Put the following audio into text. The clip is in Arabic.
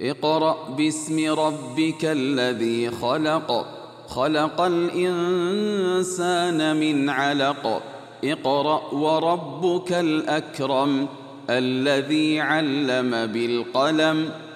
اقرأ باسم ربك الذي خلق خلق الإنسان من علق اقرأ وربك الأكرم الذي علم بالقلم